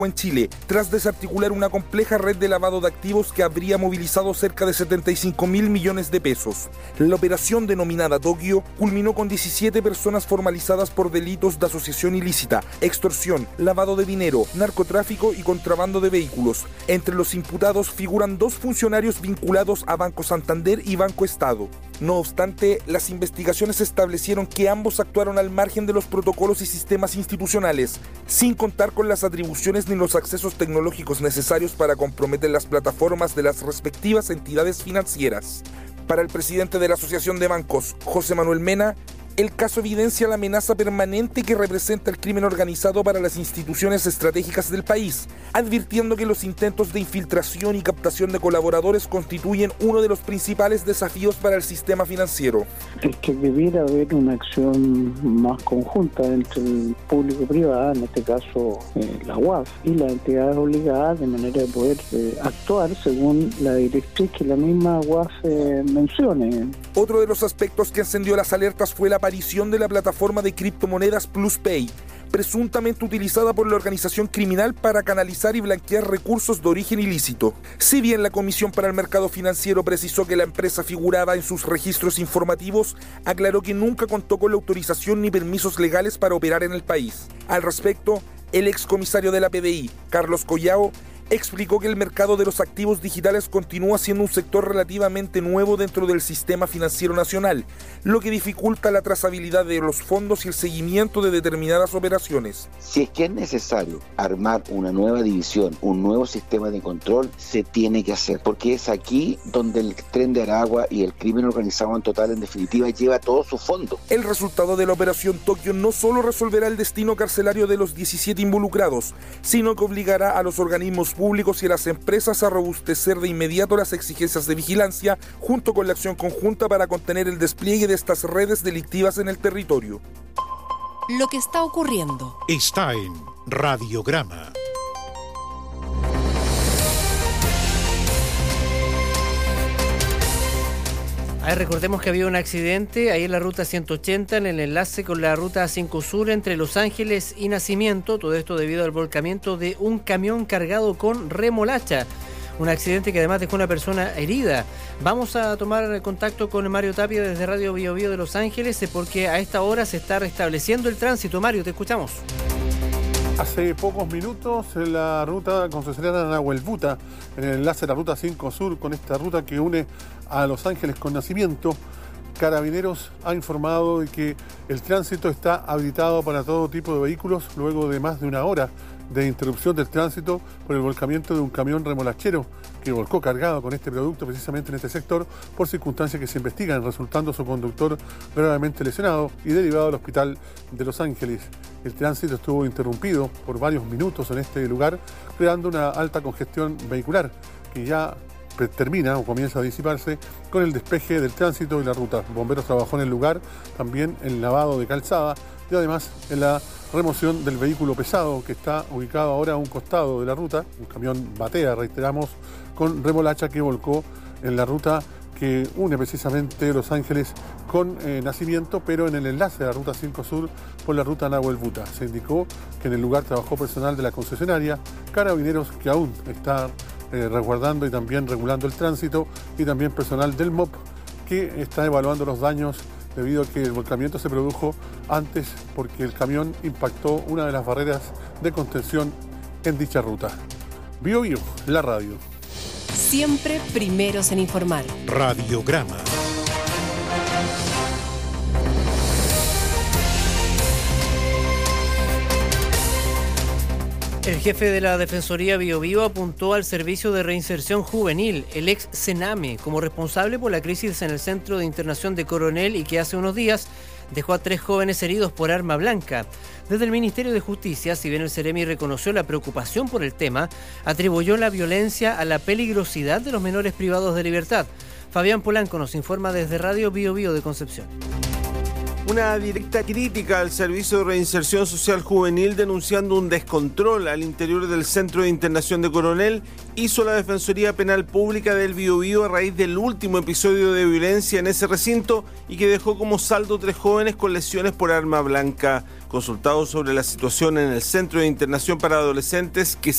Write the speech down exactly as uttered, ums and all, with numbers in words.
en Chile, tras desarticular una compleja red de lavado de activos que habría movilizado cerca de setenta y cinco mil millones de pesos. La operación denominada Tokio culminó con diecisiete personas formalizadas por delitos de asociación ilícita, extorsión, lavado de dinero, narcotráfico y contrabando de vehículos. Entre los imputados figuran dos funcionarios vinculados a Banco Santander y Banco Estado. No obstante, las investigaciones establecieron que ambos actuaron al margen de los protocolos y sistemas institucionales, sin contar con las atribuciones ni los accesos tecnológicos necesarios para comprometer las plataformas de las respectivas entidades financieras. Para el presidente de la Asociación de Bancos, José Manuel Mena, el caso evidencia la amenaza permanente que representa el crimen organizado para las instituciones estratégicas del país, advirtiendo que los intentos de infiltración y captación de colaboradores constituyen uno de los principales desafíos para el sistema financiero. Es que debiera haber una acción más conjunta entre el público y privado, en este caso eh, la U A F, y las entidades obligadas, de manera de poder eh, actuar según la directriz que la misma U A F eh, mencione. Otro de los aspectos que encendió las alertas fue la aparición de la plataforma de criptomonedas PlusPay, presuntamente utilizada por la organización criminal para canalizar y blanquear recursos de origen ilícito. Si bien la Comisión para el Mercado Financiero precisó que la empresa figuraba en sus registros informativos, aclaró que nunca contó con la autorización ni permisos legales para operar en el país. Al respecto, el excomisario de la P D I, Carlos Collao, explicó que el mercado de los activos digitales continúa siendo un sector relativamente nuevo dentro del sistema financiero nacional, lo que dificulta la trazabilidad de los fondos y el seguimiento de determinadas operaciones. Si es que es necesario armar una nueva división, un nuevo sistema de control, se tiene que hacer, porque es aquí donde el tren de Aragua y el crimen organizado en total, en definitiva, lleva todo su fondo. El resultado de la operación Tokio no solo resolverá el destino carcelario de los diecisiete involucrados, sino que obligará a los organismos públicos y a las empresas a robustecer de inmediato las exigencias de vigilancia junto con la acción conjunta para contener el despliegue de estas redes delictivas en el territorio. Lo que está ocurriendo está en Radiograma. Ahí recordemos que había un accidente ahí en la ruta ciento ochenta, en el enlace con la ruta cinco Sur entre Los Ángeles y Nacimiento. Todo esto debido al volcamiento de un camión cargado con remolacha. Un accidente que además dejó una persona herida. Vamos a tomar contacto con Mario Tapia desde Radio Bio Bio de Los Ángeles, porque a esta hora se está restableciendo el tránsito. Mario, te escuchamos. Hace pocos minutos en la ruta concesionaria Nahuelbuta, en el enlace de la ruta cinco Sur, con esta ruta que une a Los Ángeles con Nacimiento, Carabineros ha informado de que el tránsito está habilitado para todo tipo de vehículos luego de más de una hora de interrupción del tránsito por el volcamiento de un camión remolachero que volcó cargado con este producto precisamente en este sector por circunstancias que se investigan, resultando su conductor gravemente lesionado y derivado al hospital de Los Ángeles. El tránsito estuvo interrumpido por varios minutos en este lugar, creando una alta congestión vehicular que ya termina o comienza a disiparse con el despeje del tránsito y la ruta. Bomberos trabajó en el lugar, también en lavado de calzada y además en la remoción del vehículo pesado que está ubicado ahora a un costado de la ruta, un camión batea, reiteramos, con remolacha que volcó en la ruta que une precisamente Los Ángeles con eh, Nacimiento, pero en el enlace de la ruta cinco Sur por la ruta Nahuelbuta. Se indicó que en el lugar trabajó personal de la concesionaria, Carabineros que aún está eh, resguardando y también regulando el tránsito, y también personal del M O P que está evaluando los daños debido a que el volcamiento se produjo antes porque el camión impactó una de las barreras de contención en dicha ruta. Bio Bio, la radio. Siempre primeros en informar. Radiograma. El jefe de la Defensoría Bio Bio apuntó al Servicio de Reinserción Juvenil, el ex CENAME, como responsable por la crisis en el Centro de Internación de Coronel y que hace unos días dejó a tres jóvenes heridos por arma blanca. Desde el Ministerio de Justicia, si bien el Ceremi reconoció la preocupación por el tema, atribuyó la violencia a la peligrosidad de los menores privados de libertad. Fabián Polanco nos informa desde Radio Bio Bio de Concepción. Una directa crítica al Servicio de Reinserción Social Juvenil, denunciando un descontrol al interior del Centro de Internación de Coronel, hizo la Defensoría Penal Pública del Biobío a raíz del último episodio de violencia en ese recinto y que dejó como saldo tres jóvenes con lesiones por arma blanca. Consultado sobre la situación en el Centro de Internación para Adolescentes que